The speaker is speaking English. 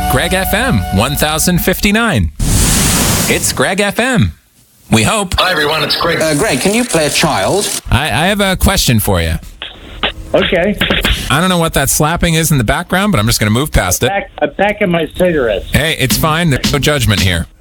Greg FM 1059. It's Greg FM. We hope. Hi, everyone. It's Greg. Greg, can you play a child? I have a question for you. Okay. I don't know what that slapping is in the background, but I'm just going to move past it. Back in my cigarettes. Hey, it's fine. There's no judgment here.